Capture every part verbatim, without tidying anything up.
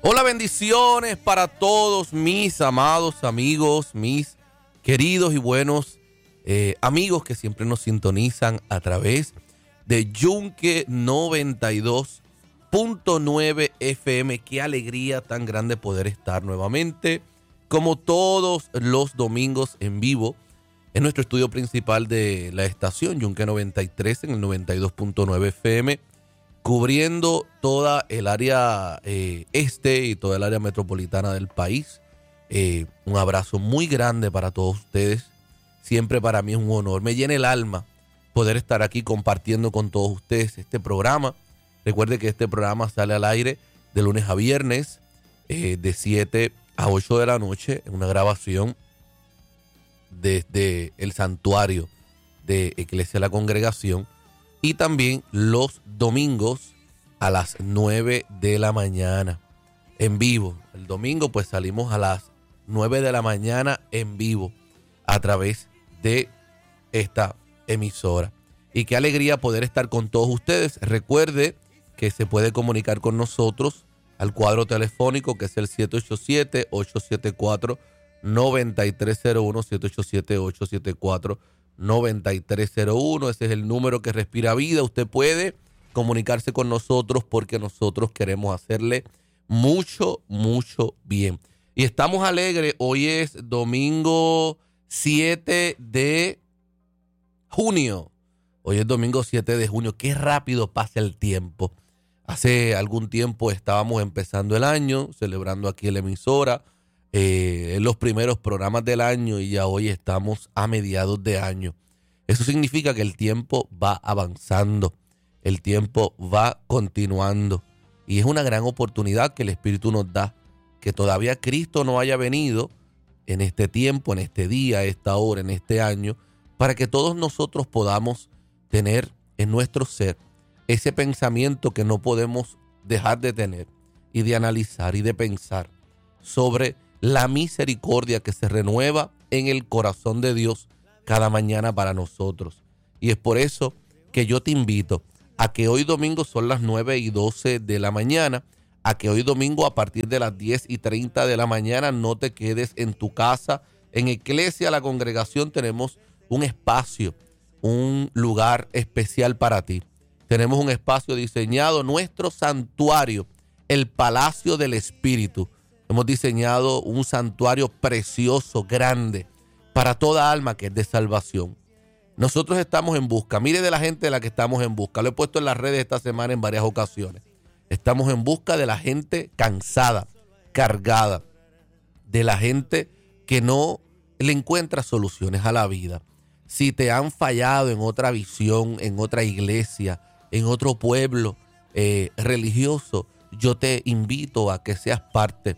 Hola, bendiciones para todos mis amados amigos, mis queridos y buenos eh, amigos que siempre nos sintonizan a través de Yunque noventa y dos punto nueve F M. Qué alegría tan grande poder estar nuevamente, como todos los domingos, en vivo en nuestro estudio principal de la estación Yunque noventa y tres en el noventa y dos punto nueve F M, cubriendo toda el área eh, este y toda el área metropolitana del país. Eh, un abrazo muy grande para todos ustedes. Siempre para mí es un honor. Me llena el alma poder estar aquí compartiendo con todos ustedes este programa. Recuerde que este programa sale al aire de lunes a viernes eh, de siete a ocho de la noche, en una grabación desde el santuario de Iglesia La Congregación. Y también los domingos a las nueve de la mañana en vivo. El domingo pues salimos a las nueve de la mañana en vivo a través de esta emisora. Y qué alegría poder estar con todos ustedes. Recuerde que se puede comunicar con nosotros al cuadro telefónico, que es el siete ocho siete, ocho siete cuatro, nueve tres cero uno, siete ocho siete, ocho siete cuatro, nueve tres cero uno. Ese es el número que respira vida. Usted puede comunicarse con nosotros porque nosotros queremos hacerle mucho, mucho bien. Y estamos alegres. Hoy es domingo siete de junio. Hoy es domingo siete de junio. Qué rápido pasa el tiempo. Hace algún tiempo estábamos empezando el año, celebrando aquí en la emisora Eh, en los primeros programas del año, y ya hoy estamos a mediados de año. Eso significa que el tiempo va avanzando, el tiempo va continuando, y es una gran oportunidad que el Espíritu nos da, que todavía Cristo no haya venido en este tiempo, en este día, a esta hora, en este año, para que todos nosotros podamos tener en nuestro ser ese pensamiento que no podemos dejar de tener, y de analizar y de pensar sobre la misericordia que se renueva en el corazón de Dios cada mañana para nosotros. Y es por eso que yo te invito a que hoy domingo son las nueve y doce de la mañana, a que hoy domingo a partir de las diez y treinta de la mañana no te quedes en tu casa. En Iglesia La Congregación tenemos un espacio, un lugar especial para ti. Tenemos un espacio diseñado, nuestro santuario, el Palacio del Espíritu. Hemos diseñado un santuario precioso, grande, para toda alma que es de salvación. Nosotros estamos en busca. Mire de la gente de la que estamos en busca. Lo he puesto en las redes esta semana en varias ocasiones. Estamos en busca de la gente cansada, cargada, de la gente que no le encuentra soluciones a la vida. Si te han fallado en otra visión, en otra iglesia, en otro pueblo eh, religioso, yo te invito a que seas parte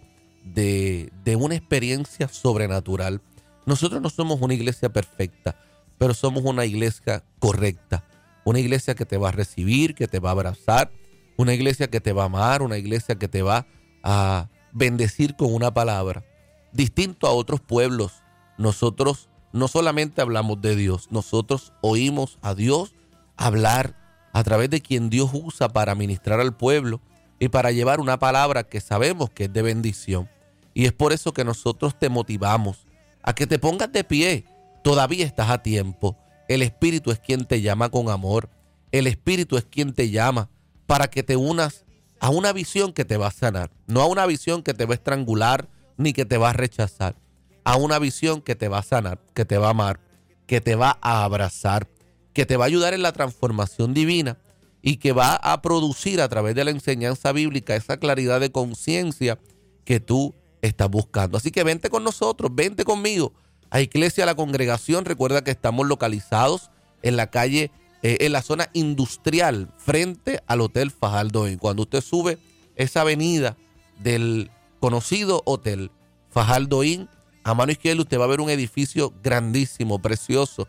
De, de una experiencia sobrenatural. Nosotros no somos una iglesia perfecta, pero somos una iglesia correcta, una iglesia que te va a recibir, que te va a abrazar, una iglesia que te va a amar, una iglesia que te va a bendecir con una palabra. Distinto a otros pueblos, nosotros no solamente hablamos de Dios, nosotros oímos a Dios hablar a través de quien Dios usa para ministrar al pueblo y para llevar una palabra que sabemos que es de bendición. Y es por eso que nosotros te motivamos a que te pongas de pie. Todavía estás a tiempo. El Espíritu es quien te llama con amor. El Espíritu es quien te llama para que te unas a una visión que te va a sanar. No a una visión que te va a estrangular ni que te va a rechazar. A una visión que te va a sanar, que te va a amar, que te va a abrazar, que te va a ayudar en la transformación divina y que va a producir a través de la enseñanza bíblica esa claridad de conciencia que tú estás buscando. Así que vente con nosotros, vente conmigo a Iglesia La Congregación. Recuerda que estamos localizados en la calle, eh, en la zona industrial, frente al Hotel Fajardo Inn. Cuando usted sube esa avenida del conocido Hotel Fajardo Inn, a mano izquierda usted va a ver un edificio grandísimo, precioso,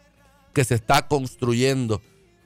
que se está construyendo,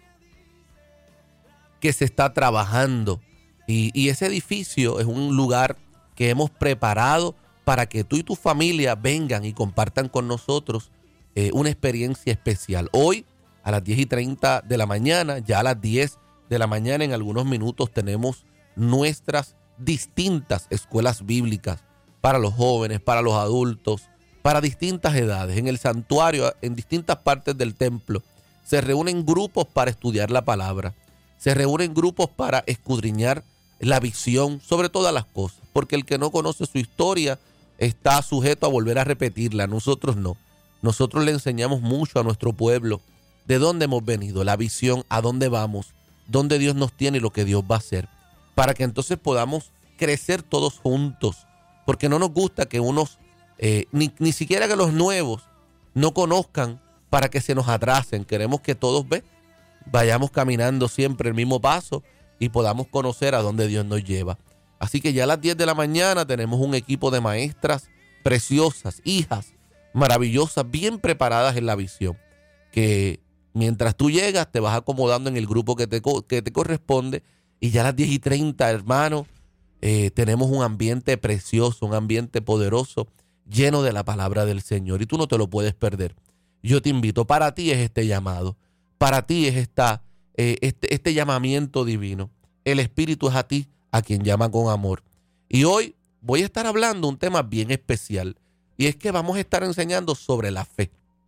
que se está trabajando. Y, y ese edificio es un lugar que hemos preparado para que tú y tu familia vengan y compartan con nosotros eh, una experiencia especial. Hoy a las diez y treinta de la mañana, ya a las diez de la mañana en algunos minutos tenemos nuestras distintas escuelas bíblicas para los jóvenes, para los adultos, para distintas edades. En el santuario, en distintas partes del templo, se reúnen grupos para estudiar la palabra. Se reúnen grupos para escudriñar la visión sobre todas las cosas. Porque el que no conoce su historia está sujeto a volver a repetirla. Nosotros no. Nosotros le enseñamos mucho a nuestro pueblo de dónde hemos venido, la visión, a dónde vamos, dónde Dios nos tiene y lo que Dios va a hacer. Para que entonces podamos crecer todos juntos. Porque no nos gusta que unos, eh, ni, ni siquiera que los nuevos no conozcan para que se nos atrasen. Queremos que todos ve, vayamos caminando siempre el mismo paso y podamos conocer a dónde Dios nos lleva. Así que ya a las diez de la mañana tenemos un equipo de maestras preciosas, hijas maravillosas, bien preparadas en la visión, que mientras tú llegas te vas acomodando en el grupo que te, que te corresponde, y ya a las diez y treinta, hermano, eh, tenemos un ambiente precioso, un ambiente poderoso, lleno de la palabra del Señor, y tú no te lo puedes perder. Yo te invito, para ti es este llamado, para ti es esta, eh, este, este llamamiento divino. El Espíritu es a ti, a quien llama con amor. Y hoy voy a estar hablando un tema bien especial, y es que vamos a estar enseñando sobre la fe.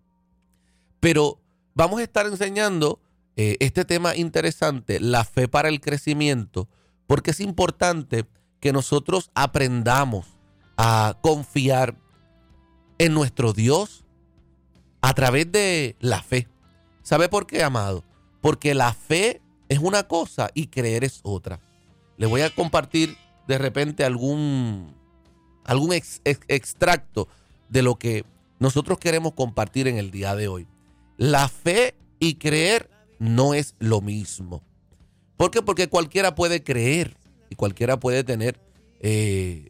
Pero vamos a estar enseñando eh, este tema interesante, la fe para el crecimiento, porque es importante que nosotros aprendamos a confiar en nuestro Dios a través de la fe. ¿Sabe por qué, amado? Porque la fe es una cosa y creer es otra. Le voy a compartir de repente algún, algún ex, ex, extracto de lo que nosotros queremos compartir en el día de hoy. La fe y creer no es lo mismo. ¿Por qué? Porque cualquiera puede creer y cualquiera puede tener eh,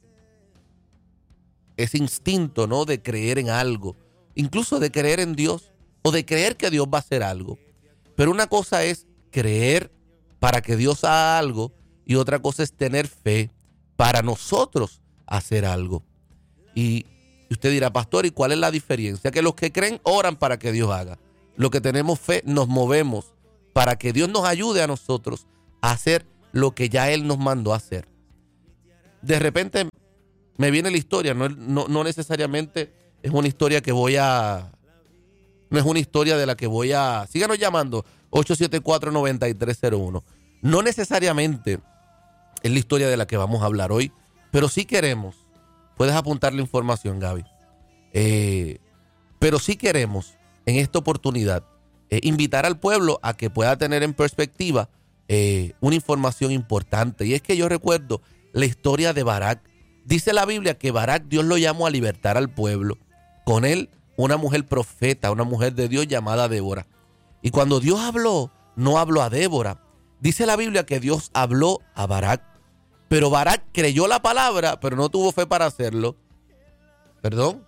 ese instinto, ¿no?, de creer en algo, incluso de creer en Dios o de creer que Dios va a hacer algo. Pero una cosa es creer para que Dios haga algo y otra cosa es tener fe para nosotros hacer algo. Y usted dirá, pastor, ¿y cuál es la diferencia? Que los que creen oran para que Dios haga. Los que tenemos fe nos movemos para que Dios nos ayude a nosotros a hacer lo que ya Él nos mandó a hacer. De repente me viene la historia, no, no, no necesariamente es una historia que voy a... No es una historia de la que voy a... Síganos llamando, ocho siete cuatro, nueve tres cero uno. No necesariamente es la historia de la que vamos a hablar hoy, pero sí queremos. Puedes apuntar la información, Gaby. Eh, pero sí queremos, en esta oportunidad, eh, invitar al pueblo a que pueda tener en perspectiva eh, una información importante. Y es que yo recuerdo la historia de Barak. Dice la Biblia que Barak, Dios lo llamó a libertar al pueblo. Con él, una mujer profeta, una mujer de Dios llamada Débora. Y cuando Dios habló, no habló a Débora. Dice la Biblia que Dios habló a Barak. Pero Barak creyó la palabra, pero no tuvo fe para hacerlo. ¿Perdón?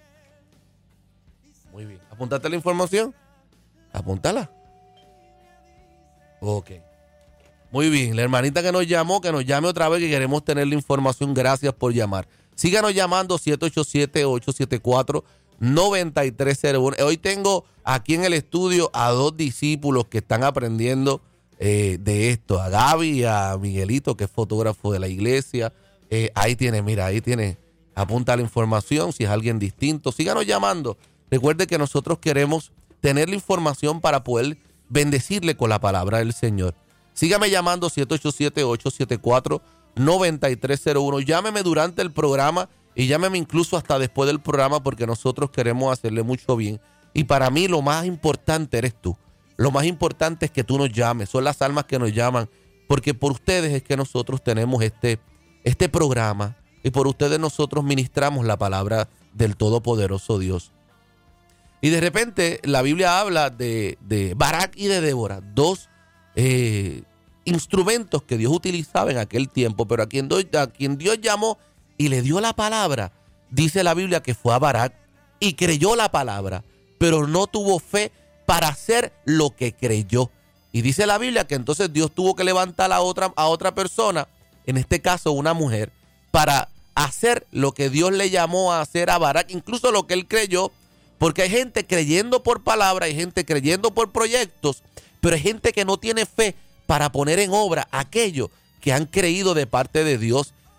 Muy bien. ¿Apuntaste la información? Apúntala. Ok. Muy bien. La hermanita que nos llamó, que nos llame otra vez, que queremos tener la información. Gracias por llamar. Síganos llamando siete ocho siete, ocho siete cuatro, nueve tres cero uno. Hoy tengo aquí en el estudio a dos discípulos que están aprendiendo eh, de esto. A Gaby y a Miguelito, que es fotógrafo de la iglesia. Eh, ahí tiene, mira, ahí tiene. Apunta la información si es alguien distinto. Síganos llamando. Recuerde que nosotros queremos tener la información para poder bendecirle con la palabra del Señor. Sígame llamando siete ocho siete, ocho siete cuatro, nueve tres cero uno. Llámeme durante el programa y llámeme incluso hasta después del programa, porque nosotros queremos hacerle mucho bien. Y para mí lo más importante eres tú. Lo más importante es que tú nos llames. Son las almas que nos llaman, porque por ustedes es que nosotros tenemos este, este programa y por ustedes nosotros ministramos la palabra del Todopoderoso Dios. Y de repente la Biblia habla de, de Barak y de Débora, dos eh, instrumentos que Dios utilizaba en aquel tiempo, pero a quien, a quien Dios llamó y le dio la palabra, dice la Biblia que fue a Barak y creyó la palabra, pero no tuvo fe para hacer lo que creyó. Y dice la Biblia que entonces Dios tuvo que levantar a otra, a otra persona, en este caso una mujer, para hacer lo que Dios le llamó a hacer a Barak, incluso lo que él creyó. Porque hay gente creyendo por palabra, hay gente creyendo por proyectos, pero hay gente que no tiene fe para poner en obra aquello que han creído de parte de Dios.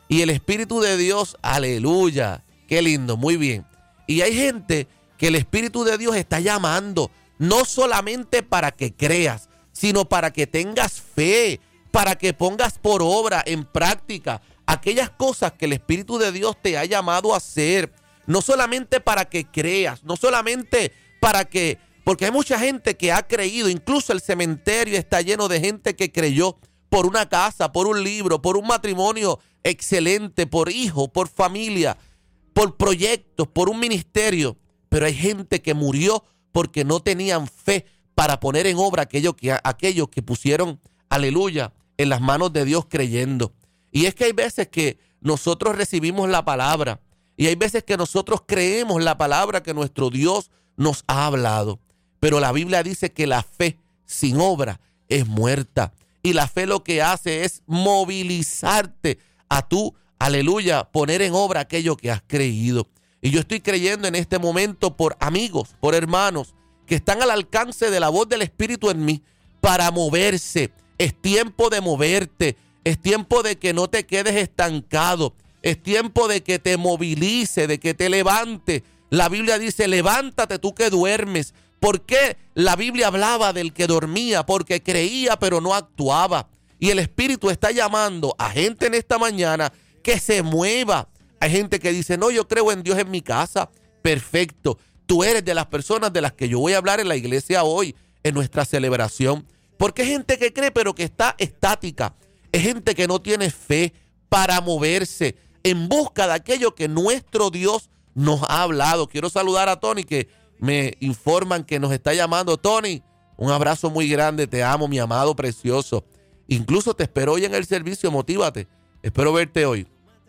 Y el Espíritu de Dios, aleluya, qué lindo, muy bien. Y hay gente que el Espíritu de Dios está llamando, no solamente para que creas, sino para que tengas fe, para que pongas por obra, en práctica, aquellas cosas que el Espíritu de Dios te ha llamado a hacer. No solamente para que creas, no solamente para que, porque hay mucha gente que ha creído, incluso el cementerio está lleno de gente que creyó por una casa, por un libro, por un matrimonio excelente, por hijos, por familia, por proyectos, por un ministerio. Pero hay gente que murió porque no tenían fe para poner en obra aquello que, aquellos que pusieron, aleluya, en las manos de Dios creyendo. Y es que hay veces que nosotros recibimos la palabra y hay veces que nosotros creemos la palabra que nuestro Dios nos ha hablado. Pero la Biblia dice que la fe sin obra es muerta. Y la fe lo que hace es movilizarte a tú, aleluya, poner en obra aquello que has creído. Y yo estoy creyendo en este momento por amigos, por hermanos que están al alcance de la voz del Espíritu en mí para moverse. Es tiempo de moverte. Es tiempo de que no te quedes estancado. Es tiempo de que te movilice, de que te levante. La Biblia dice, levántate tú que duermes. ¿Por qué la Biblia hablaba del que dormía? Porque creía pero no actuaba. Y el Espíritu está llamando a gente en esta mañana que se mueva. Hay gente que dice, no, yo creo en Dios en mi casa. Perfecto. Tú eres de las personas de las que yo voy a hablar en la iglesia hoy, en nuestra celebración. Porque hay gente que cree pero que está estática. Es gente que no tiene fe para moverse en busca de aquello que nuestro Dios nos ha hablado. Quiero saludar a Tony, que me informan que nos está llamando. Tony, un abrazo muy grande, te amo, mi amado precioso. Incluso te espero hoy en el servicio, motívate. Espero verte hoy.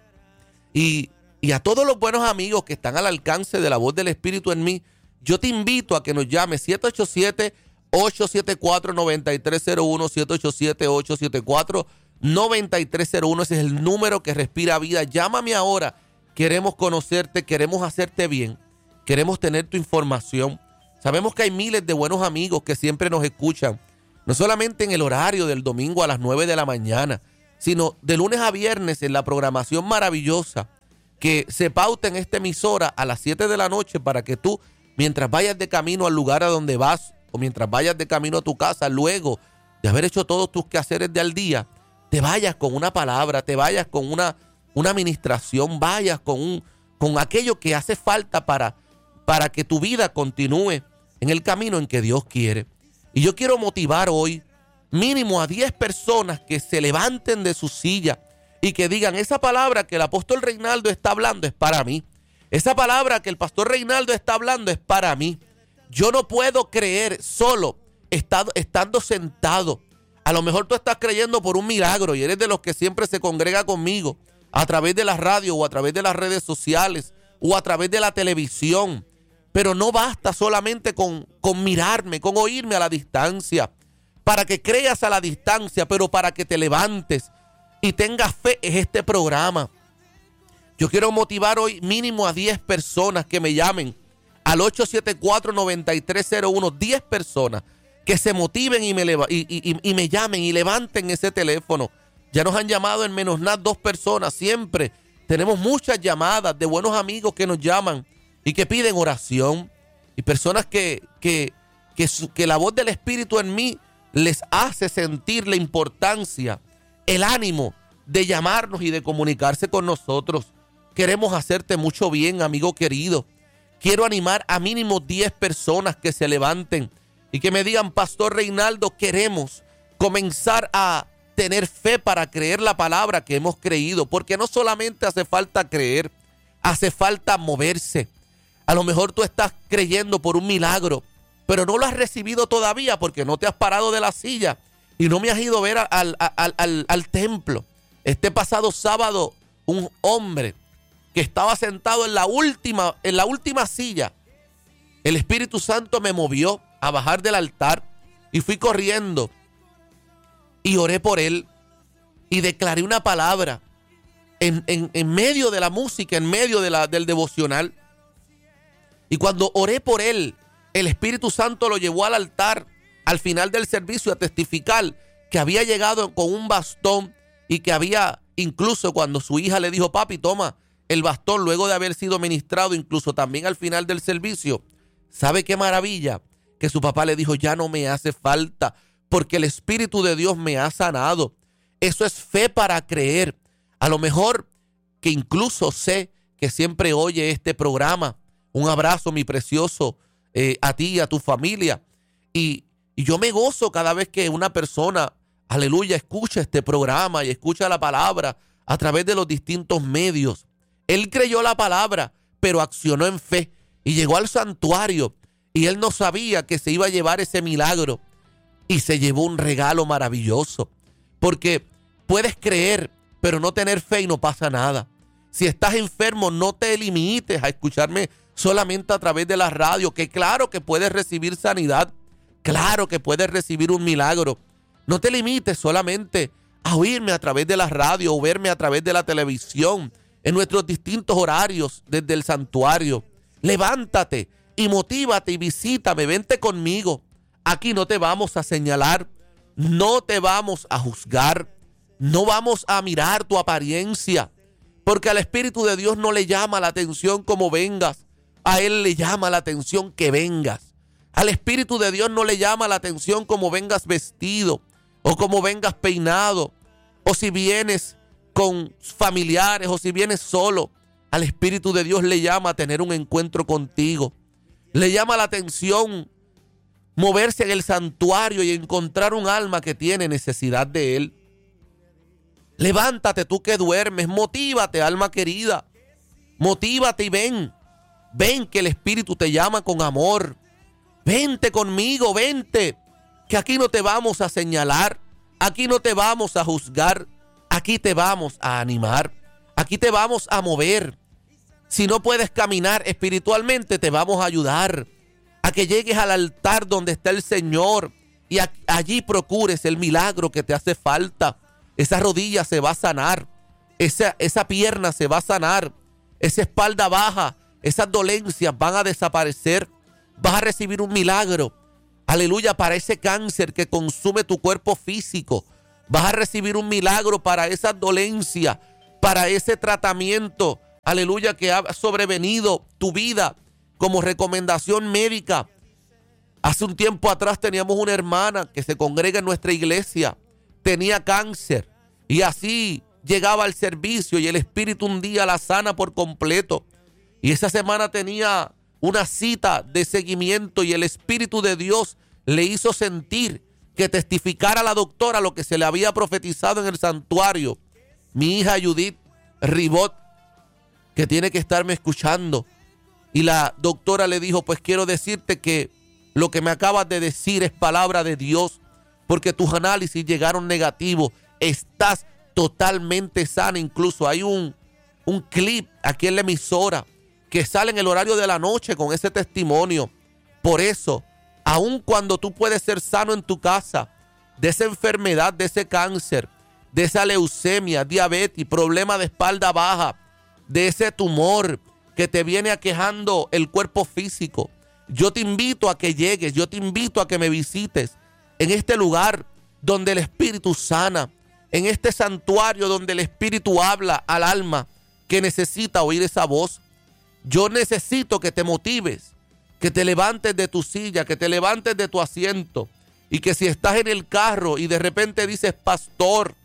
Y, y a todos los buenos amigos que están al alcance de la voz del Espíritu en mí, yo te invito a que nos llames siete ocho siete, ocho siete cuatro, nueve tres cero uno, siete ocho siete, ocho siete cuatro, nueve tres cero uno. Ese es el número que respira vida. Llámame ahora. Queremos conocerte, queremos hacerte bien, queremos tener tu información. Sabemos que hay miles de buenos amigos que siempre nos escuchan, no solamente en el horario del domingo a las nueve de la mañana, sino de lunes a viernes en la programación maravillosa que se pauta en esta emisora a las siete de la noche para que tú, mientras vayas de camino al lugar a donde vas o mientras vayas de camino a tu casa, luego de haber hecho todos tus quehaceres del día, te vayas con una palabra, te vayas con una, una administración, vayas con, un, con aquello que hace falta para, para que tu vida continúe en el camino en que Dios quiere. Y yo quiero motivar hoy mínimo a diez personas que se levanten de su silla y que digan, esa palabra que el apóstol Reinaldo está hablando es para mí. Esa palabra que el pastor Reinaldo está hablando es para mí. Yo no puedo creer solo estando, estando sentado. A lo mejor tú estás creyendo por un milagro y eres de los que siempre se congrega conmigo a través de la radio o a través de las redes sociales o a través de la televisión. Pero no basta solamente con, con mirarme, con oírme a la distancia. Para que creas a la distancia, pero para que te levantes y tengas fe es este programa. Yo quiero motivar hoy mínimo a diez personas que me llamen al ocho siete cuatro, nueve tres cero uno. diez personas que se motiven y me, leva, y, y, y me llamen y levanten ese teléfono. Ya nos han llamado en menos nada dos personas. Siempre tenemos muchas llamadas de buenos amigos que nos llaman y que piden oración. Y personas que, que, que, su, que la voz del Espíritu en mí les hace sentir la importancia, el ánimo de llamarnos y de comunicarse con nosotros. Queremos hacerte mucho bien, amigo querido. Quiero animar a mínimo diez personas que se levanten y que me digan, Pastor Reinaldo, queremos comenzar a tener fe para creer la palabra que hemos creído, porque no solamente hace falta creer, hace falta moverse. A lo mejor tú estás creyendo por un milagro, pero no lo has recibido todavía porque no te has parado de la silla y no me has ido a ver al, al, al, al templo. Este pasado sábado, un hombre que estaba sentado en la última, en la última silla, el Espíritu Santo me movió a bajar del altar y fui corriendo y oré por él y declaré una palabra en, en, en medio de la música, en medio de la, del devocional. Y cuando oré por él, el Espíritu Santo lo llevó al altar al final del servicio a testificar que había llegado con un bastón y que había incluso cuando su hija le dijo, papi, toma el bastón, luego de haber sido ministrado, incluso también al final del servicio, ¿sabe qué maravilla? Que su papá le dijo, ya no me hace falta, porque el Espíritu de Dios me ha sanado. Eso es fe para creer. A lo mejor que incluso sé que siempre oye este programa. Un abrazo, mi precioso, eh, a ti y a tu familia. Y, y yo me gozo cada vez que una persona, aleluya, escucha este programa y escucha la palabra a través de los distintos medios. Él creyó la palabra, pero accionó en fe y llegó al santuario y él no sabía que se iba a llevar ese milagro y se llevó un regalo maravilloso. Porque puedes creer, pero no tener fe y no pasa nada. Si estás enfermo, no te limites a escucharme solamente a través de la radio, que claro que puedes recibir sanidad, claro que puedes recibir un milagro. No te limites solamente a oírme a través de la radio o verme a través de la televisión en nuestros distintos horarios desde el santuario. Levántate y motívate y visítame, vente conmigo. Aquí no te vamos a señalar, no te vamos a juzgar, no vamos a mirar tu apariencia, porque al Espíritu de Dios no le llama la atención cómo vengas, a Él le llama la atención que vengas. Al Espíritu de Dios no le llama la atención cómo vengas vestido o cómo vengas peinado, o si vienes con familiares o si vienes solo. Al Espíritu de Dios le llama a tener un encuentro contigo. Le llama la atención moverse en el santuario y encontrar un alma que tiene necesidad de Él. Levántate tú que duermes, motívate, alma querida. Motívate y ven. Ven que el Espíritu te llama con amor. Vente conmigo, vente. Que aquí no te vamos a señalar. Aquí no te vamos a juzgar. Aquí te vamos a animar. Aquí te vamos a mover. Si no puedes caminar espiritualmente, te vamos a ayudar a que llegues al altar donde está el Señor y a, allí procures el milagro que te hace falta. Esa rodilla se va a sanar, esa, esa pierna se va a sanar, esa espalda baja, esas dolencias van a desaparecer. Vas a recibir un milagro, aleluya, para ese cáncer que consume tu cuerpo físico. Vas a recibir un milagro para esa dolencia, para ese tratamiento, aleluya, que ha sobrevenido tu vida como recomendación médica. Hace un tiempo atrás teníamos una hermana que se congrega en nuestra iglesia, tenía cáncer y así llegaba al servicio y el Espíritu un día la sana por completo. Y esa semana tenía una cita de seguimiento y el Espíritu de Dios le hizo sentir que testificara a la doctora lo que se le había profetizado en el santuario. Mi hija Judith Ribot, que tiene que estarme escuchando, y la doctora le dijo, pues quiero decirte que lo que me acabas de decir es palabra de Dios, porque tus análisis llegaron negativos, estás totalmente sana. Incluso hay un, un clip aquí en la emisora que sale en el horario de la noche con ese testimonio. Por eso, aun cuando tú puedes ser sano en tu casa de esa enfermedad, de ese cáncer, de esa leucemia, diabetes, problema de espalda baja, de ese tumor que te viene aquejando el cuerpo físico, yo te invito a que llegues, yo te invito a que me visites en este lugar donde el Espíritu sana, en este santuario donde el Espíritu habla al alma que necesita oír esa voz. Yo necesito que te motives, que te levantes de tu silla, que te levantes de tu asiento y que si estás en el carro y de repente dices, pastor,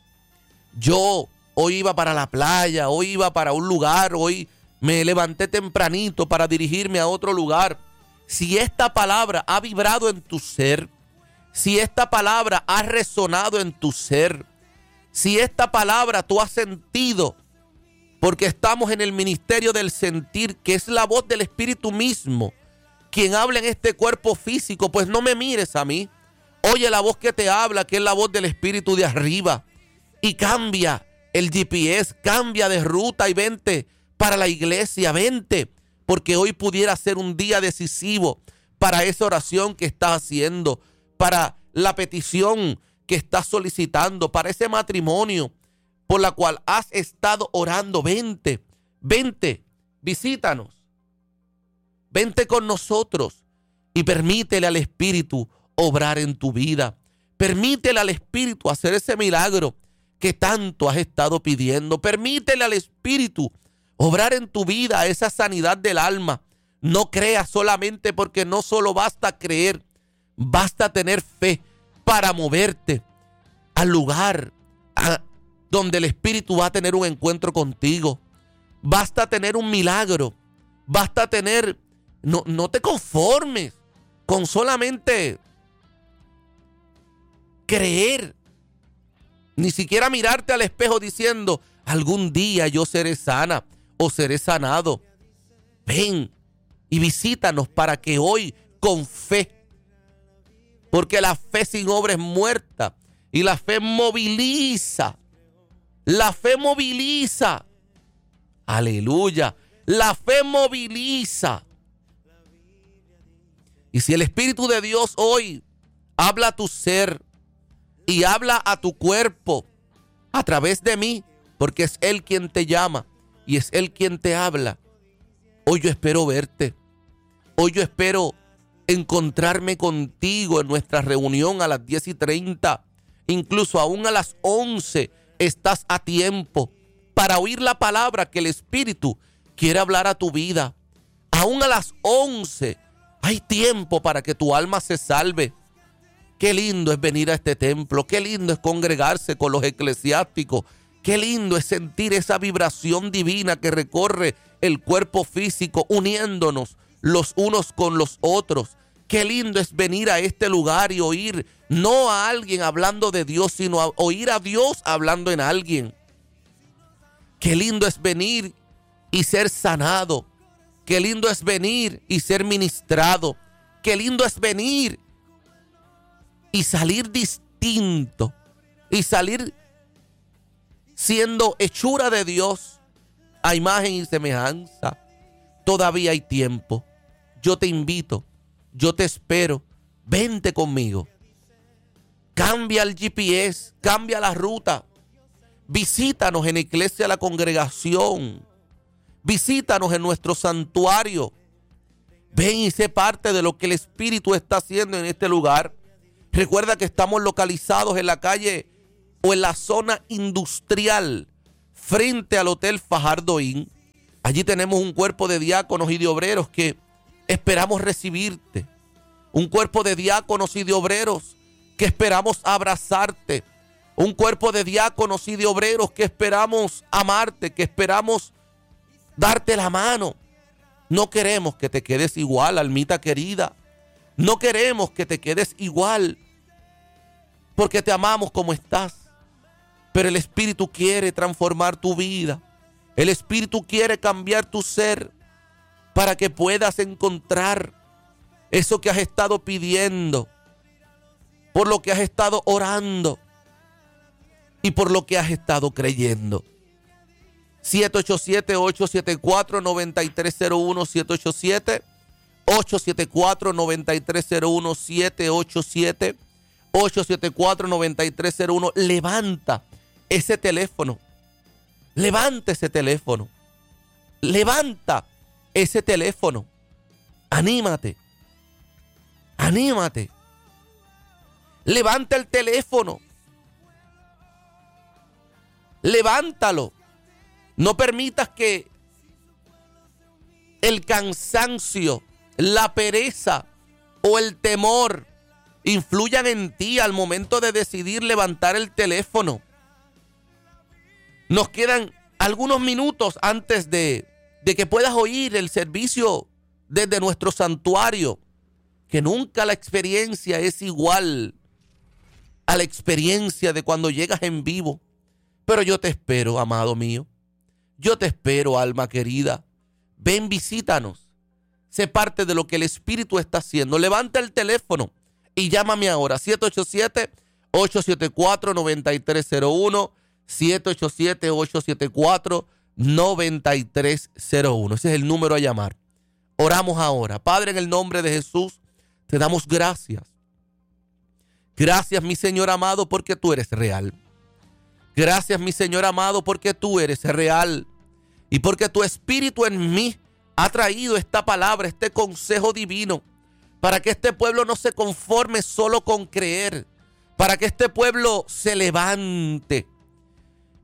yo hoy iba para la playa, hoy iba para un lugar, hoy me levanté tempranito para dirigirme a otro lugar. Si esta palabra ha vibrado en tu ser, si esta palabra ha resonado en tu ser, si esta palabra tú has sentido, porque estamos en el ministerio del sentir, que es la voz del Espíritu mismo, quien habla en este cuerpo físico, pues no me mires a mí. Oye la voz que te habla, que es la voz del Espíritu de arriba, y cambia el G P S, cambia de ruta y vente para la iglesia, vente, porque hoy pudiera ser un día decisivo para esa oración que estás haciendo, para la petición que estás solicitando, para ese matrimonio por la cual has estado orando. Vente, vente, visítanos, vente con nosotros y permítele al Espíritu obrar en tu vida. Permítele al Espíritu hacer ese milagro que tanto has estado pidiendo. Permítele al Espíritu obrar en tu vida esa sanidad del alma. No creas solamente, porque no solo basta creer, basta tener fe para moverte al lugar a donde el Espíritu va a tener un encuentro contigo. Basta tener un milagro, basta tener, no, no te conformes con solamente creer, ni siquiera mirarte al espejo diciendo, algún día yo seré sana o seré sanado. Ven y visítanos para que hoy con fe, porque la fe sin obra es muerta y la fe moviliza, la fe moviliza, aleluya, la fe moviliza. Y si el Espíritu de Dios hoy habla a tu ser y habla a tu cuerpo a través de mí, porque es Él quien te llama y es Él quien te habla, hoy yo espero verte. Hoy yo espero encontrarme contigo en nuestra reunión a las diez y treinta. Incluso aún a las once estás a tiempo para oír la palabra que el Espíritu quiere hablar a tu vida. Aún a las once hay tiempo para que tu alma se salve. Qué lindo es venir a este templo. Qué lindo es congregarse con los eclesiásticos. Qué lindo es sentir esa vibración divina que recorre el cuerpo físico, uniéndonos los unos con los otros. Qué lindo es venir a este lugar y oír no a alguien hablando de Dios, sino a oír a Dios hablando en alguien. Qué lindo es venir y ser sanado. Qué lindo es venir y ser ministrado. Qué lindo es venir y salir distinto y salir siendo hechura de Dios a imagen y semejanza. Todavía hay tiempo. Yo te invito, yo te espero. Vente conmigo. Cambia el G P S, cambia la ruta. Visítanos en Iglesia La Congregación. Visítanos en nuestro santuario. Ven y sé parte de lo que el Espíritu está haciendo en este lugar. Recuerda que estamos localizados en la calle o en la zona industrial frente al Hotel Fajardo Inn. Allí tenemos un cuerpo de diáconos y de obreros que esperamos recibirte. Un cuerpo de diáconos y de obreros que esperamos abrazarte. Un cuerpo de diáconos y de obreros que esperamos amarte, que esperamos darte la mano. No queremos que te quedes igual, almita querida. No queremos que te quedes igual, porque te amamos como estás. Pero el Espíritu quiere transformar tu vida. El Espíritu quiere cambiar tu ser para que puedas encontrar eso que has estado pidiendo, por lo que has estado orando y por lo que has estado creyendo. siete ocho siete, ocho siete cuatro, nueve tres cero uno, siete ocho siete, ocho siete cuatro, nueve tres cero uno, siete ocho siete, ocho siete cuatro, nueve tres cero uno. Levanta ese teléfono. Levanta ese teléfono. Levanta ese teléfono. Anímate. Anímate. Levanta el teléfono. Levántalo. No permitas que el cansancio, la pereza o el temor influyan en ti al momento de decidir levantar el teléfono. Nos quedan algunos minutos antes de, de que puedas oír el servicio desde nuestro santuario, que nunca la experiencia es igual a la experiencia de cuando llegas en vivo. Pero yo te espero, amado mío. Yo te espero, alma querida. Ven, visítanos. Sé parte de lo que el Espíritu está haciendo. Levanta el teléfono y llámame ahora. siete ocho siete, ocho siete cuatro, nueve tres cero uno. siete ocho siete, ocho siete cuatro, nueve tres cero uno. Ese es el número a llamar. Oramos ahora. Padre, en el nombre de Jesús, te damos gracias. Gracias, mi Señor amado, porque tú eres real. Gracias, mi Señor amado, porque tú eres real. Y porque tu Espíritu en mí ha traído esta palabra, este consejo divino, para que este pueblo no se conforme solo con creer, para que este pueblo se levante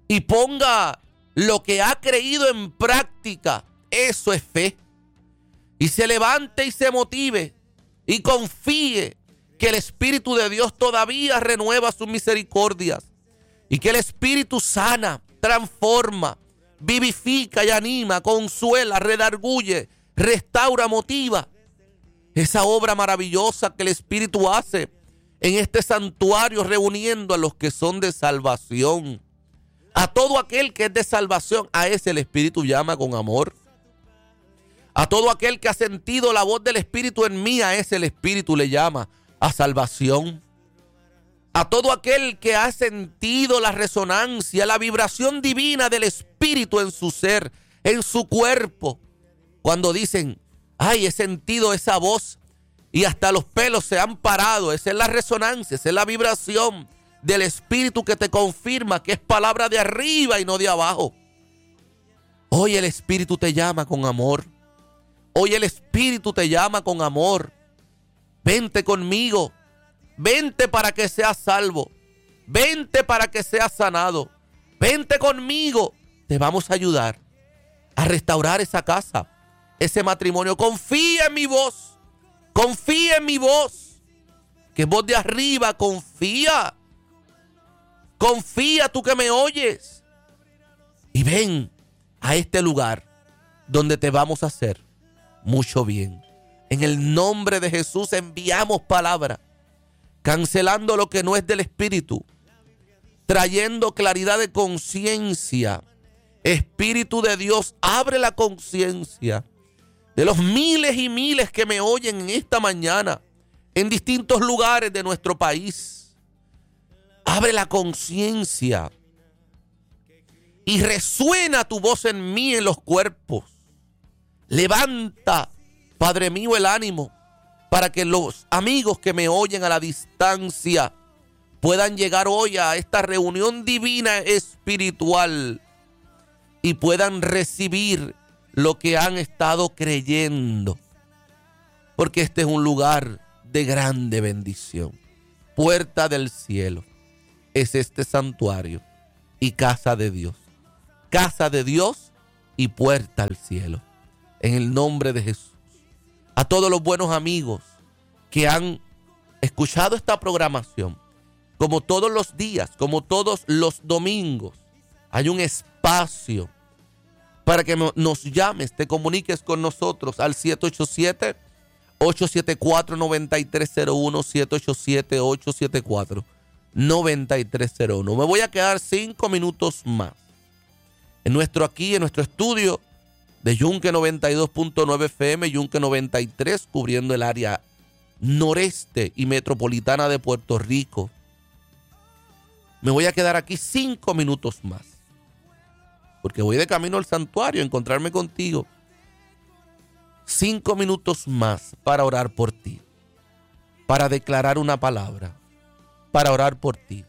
y ponga lo que ha creído en práctica. Eso es fe. Y se levante y se motive y confíe que el Espíritu de Dios todavía renueva sus misericordias y que el Espíritu sana, transforma, vivifica y anima, consuela, redarguye, restaura, motiva. Esa obra maravillosa que el Espíritu hace en este santuario, reuniendo a los que son de salvación. A todo aquel que es de salvación, a ese el Espíritu llama con amor. A todo aquel que ha sentido la voz del Espíritu en mí, a ese el Espíritu le llama a salvación. A todo aquel que ha sentido la resonancia, la vibración divina del Espíritu en su ser, en su cuerpo. Cuando dicen, ay, he sentido esa voz y hasta los pelos se han parado. Esa es la resonancia, esa es la vibración del Espíritu que te confirma que es palabra de arriba y no de abajo. Hoy el Espíritu te llama con amor. Hoy el Espíritu te llama con amor. Vente conmigo. Vente para que seas salvo. Vente para que seas sanado. Vente conmigo. Te vamos a ayudar a restaurar esa casa, ese matrimonio. Confía en mi voz. Confía en mi voz. Que voz de arriba, confía. Confía tú que me oyes. Y ven a este lugar donde te vamos a hacer mucho bien. En el nombre de Jesús enviamos palabra, cancelando lo que no es del Espíritu, trayendo claridad de conciencia. Espíritu de Dios, abre la conciencia de los miles y miles que me oyen en esta mañana en distintos lugares de nuestro país. Abre la conciencia y resuena tu voz en mí, en los cuerpos. Levanta, Padre mío, el ánimo para que los amigos que me oyen a la distancia puedan llegar hoy a esta reunión divina espiritual y puedan recibir lo que han estado creyendo. Porque este es un lugar de grande bendición. Puerta del cielo es este santuario y casa de Dios. Casa de Dios y puerta al cielo. En el nombre de Jesús. A todos los buenos amigos que han escuchado esta programación, como todos los días, como todos los domingos, hay un espacio para que nos llames, te comuniques con nosotros al siete ocho siete, ocho siete cuatro, nueve tres cero uno, siete ocho siete, ocho siete cuatro, nueve tres cero uno. Me voy a quedar cinco minutos más en nuestro aquí, en nuestro estudio de Yunque noventa y dos punto nueve F M, Yunque noventa y tres, cubriendo el área noreste y metropolitana de Puerto Rico. Me voy a quedar aquí cinco minutos más, porque voy de camino al santuario a encontrarme contigo. Cinco minutos más para orar por ti, para declarar una palabra, para orar por ti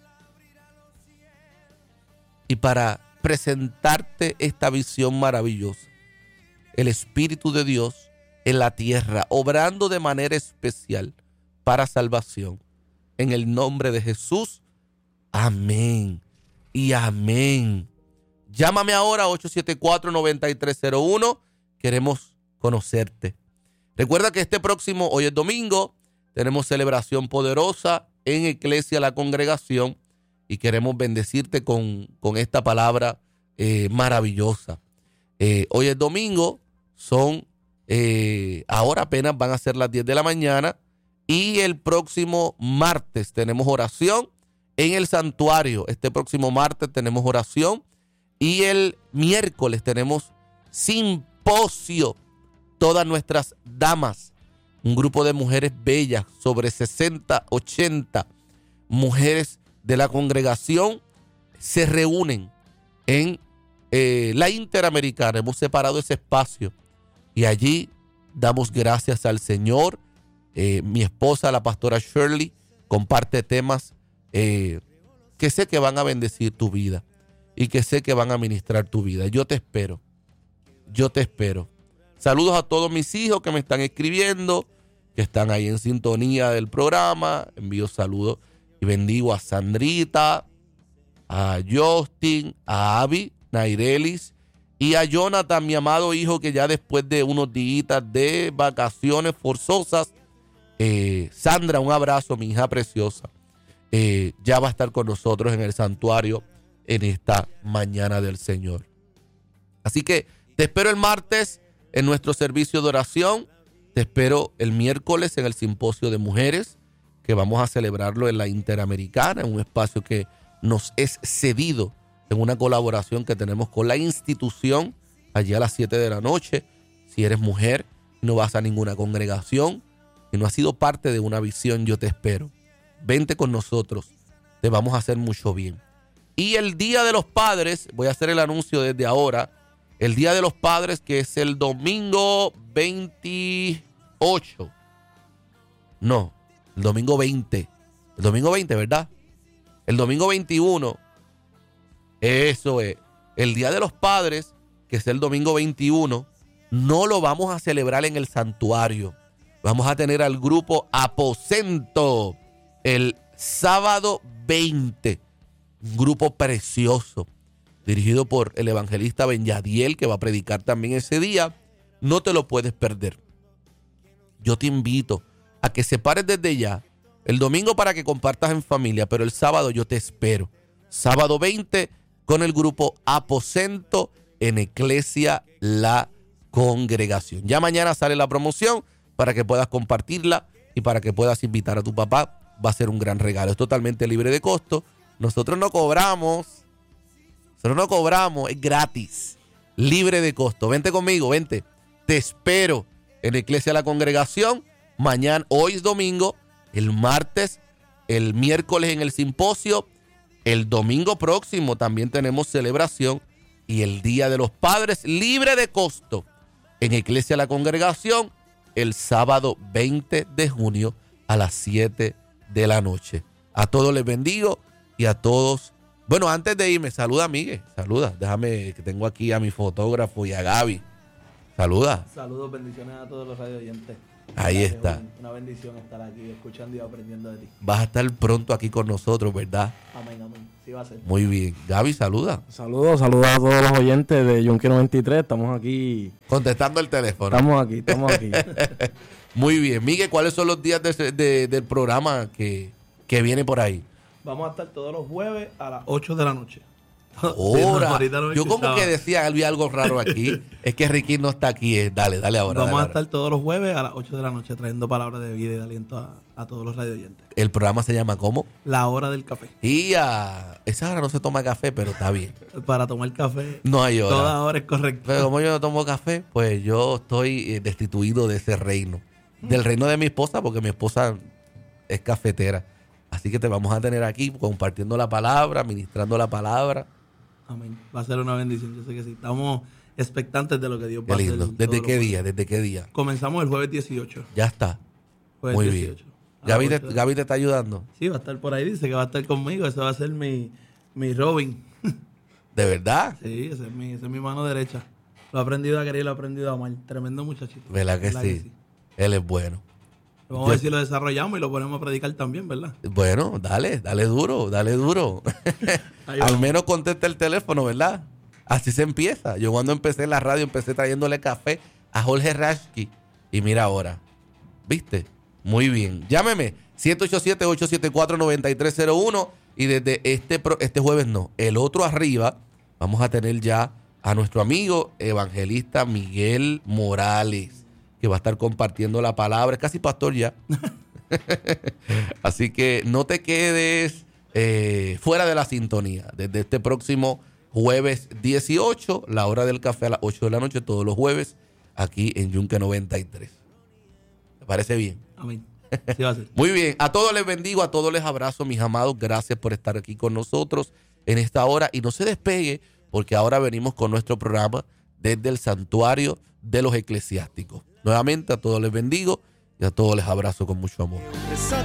y para presentarte esta visión maravillosa. El Espíritu de Dios en la tierra, obrando de manera especial para salvación. En el nombre de Jesús, amén y amén. Llámame ahora ocho siete cuatro, nueve tres cero uno. Queremos conocerte. Recuerda que este próximo, hoy es domingo, tenemos celebración poderosa en Iglesia La Congregación y queremos bendecirte con, con esta palabra eh, maravillosa. Eh, hoy es domingo, son eh, ahora apenas van a ser las diez de la mañana y el próximo martes tenemos oración en el santuario. Este próximo martes tenemos oración y el miércoles tenemos simposio. Todas nuestras damas, un grupo de mujeres bellas, sobre sesenta, ochenta mujeres de la congregación se reúnen en eh, la Interamericana. Hemos separado ese espacio y allí damos gracias al Señor. Eh, mi esposa, la pastora Shirley, comparte temas eh, que sé que van a bendecir tu vida y que sé que van a ministrar tu vida. Yo te espero, yo te espero. Saludos a todos mis hijos que me están escribiendo, que están ahí en sintonía del programa. Envío saludos y bendigo a Sandrita, a Justin, a Abby, Nairelis y a Jonathan, mi amado hijo, que ya después de unos días de vacaciones forzosas, eh, Sandra, un abrazo, mi hija preciosa, eh, ya va a estar con nosotros en el santuario en esta mañana del Señor. Así que te espero el martes en nuestro servicio de oración. Te espero el miércoles en el simposio de mujeres, que vamos a celebrarlo en la Interamericana, en un espacio que nos es cedido en una colaboración que tenemos con la institución, allí a las siete de la noche. Si eres mujer, no vas a ninguna congregación y no has sido parte de una visión, yo te espero. Vente con nosotros, te vamos a hacer mucho bien. Y el Día de los Padres, voy a hacer el anuncio desde ahora, el Día de los Padres, que es el domingo veintiocho. No, el domingo veinte. El domingo veinte, ¿verdad? El domingo veintiuno. Eso es. El Día de los Padres, que es el domingo veintiuno, no lo vamos a celebrar en el santuario. Vamos a tener al grupo Aposento el sábado veinte. Un grupo precioso, dirigido por el evangelista Ben Yadiel, que va a predicar también ese día. No te lo puedes perder. Yo te invito a que separes desde ya el domingo para que compartas en familia, pero el sábado yo te espero. Sábado veinte con el grupo Aposento en Iglesia La Congregación. Ya mañana sale la promoción para que puedas compartirla y para que puedas invitar a tu papá. Va a ser un gran regalo. Es totalmente libre de costo. Nosotros no cobramos. Nosotros no cobramos. Es gratis. Libre de costo. Vente conmigo, vente. Te espero en la Iglesia de la Congregación. Mañana, hoy es domingo. El martes, el miércoles en el simposio. El domingo próximo también tenemos celebración. Y el Día de los Padres, libre de costo. En Iglesia de la Congregación, el sábado veinte de junio a las siete de la noche. A todos les bendigo. Y a todos, bueno, antes de irme, saluda a Miguel, saluda, déjame que tengo aquí a mi fotógrafo y a Gaby. Saluda. Saludos, bendiciones a todos los radio oyentes. Ahí está. Una bendición estar aquí escuchando y aprendiendo de ti. Vas a estar pronto aquí con nosotros, ¿verdad? Amén, amén. Sí va a ser. Muy bien. Gaby, saluda. Saludos, saludos a todos los oyentes de Yunque noventa y tres. Estamos aquí. Contestando el teléfono. Estamos aquí, estamos aquí. Muy bien. Miguel, ¿cuáles son los días de, de, del programa que, que viene por ahí? Vamos a estar todos los jueves a las ocho de la noche. Ahora, sí, no, yo como que decía, había algo raro aquí. Es que Ricky no está aquí. Eh. Dale, dale ahora. Vamos dale a estar ahora. Todos los jueves a las ocho de la noche trayendo palabras de vida y de aliento a, a todos los radio oyentes. ¿El programa se llama cómo? La Hora del Café. Y a esa hora no se toma café, pero está bien. Para tomar café. No hay hora. Toda hora es correcto. Pero como yo no tomo café, pues yo estoy destituido de ese reino. Del reino de mi esposa, porque mi esposa es cafetera. Así que te vamos a tener aquí compartiendo la palabra, ministrando la palabra. Amén. Va a ser una bendición, yo sé que sí. Estamos expectantes de lo que Dios va a hacer. ¿Desde qué día? ¿Desde qué día? Comenzamos el jueves dieciocho. Ya está. Jueves Muy dieciocho. bien. Gaby te, Gaby te está ayudando. Sí, va a estar por ahí, dice que va a estar conmigo. Ese va a ser mi, mi Robin. ¿De verdad? Sí, esa es, mi, esa es mi mano derecha. Lo he aprendido a querer y lo he aprendido a amar. Tremendo muchachito. ¿Verdad que, ¿Verdad sí? que sí? Él es bueno. Vamos a ver si lo desarrollamos y lo ponemos a predicar también, ¿verdad? Bueno, dale, dale duro, dale duro. Al menos contesta el teléfono, ¿verdad? Así se empieza. Yo cuando empecé en la radio empecé trayéndole café a Jorge Rashki. Y mira ahora. ¿Viste? Muy bien. Llámeme. siete ocho siete, ocho siete cuatro, nueve tres cero uno. Y desde este, este jueves no. El otro arriba vamos a tener ya a nuestro amigo evangelista Miguel Morales, que va a estar compartiendo la palabra. Es casi pastor ya. Así que no te quedes eh, fuera de la sintonía. Desde este próximo jueves dieciocho, la hora del café a las ocho de la noche, todos los jueves, aquí en Yunque noventa y tres. ¿Te parece bien? Amén. Sí va a ser. Muy bien. A todos les bendigo, a todos les abrazo, mis amados. Gracias por estar aquí con nosotros en esta hora. Y no se despegue, porque ahora venimos con nuestro programa desde el Santuario de los Eclesiásticos. Nuevamente, a todos les bendigo y a todos les abrazo con mucho amor.